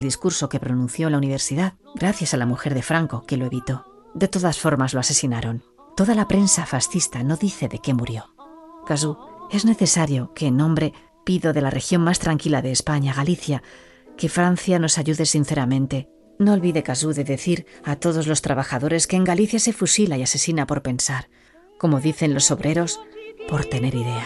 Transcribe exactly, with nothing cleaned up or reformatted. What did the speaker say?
discurso que pronunció en la universidad, gracias a la mujer de Franco, que lo evitó. De todas formas lo asesinaron. Toda la prensa fascista no dice de qué murió. Cazzu, es necesario que en nombre pido de la región más tranquila de España, Galicia, que Francia nos ayude sinceramente. No olvide, Cazzu, de decir a todos los trabajadores que en Galicia se fusila y asesina por pensar, como dicen los obreros, por tener ideas.